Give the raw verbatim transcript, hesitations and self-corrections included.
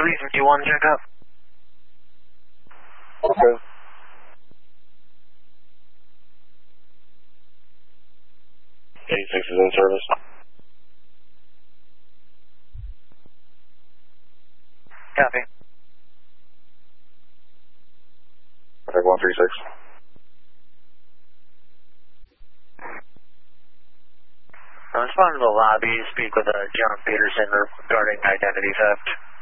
reason you want to check up? Okay. eighty-six is in service. Copy. Perfect, one three six. Respond to the lobby, speak with uh, John Peterson regarding identity theft.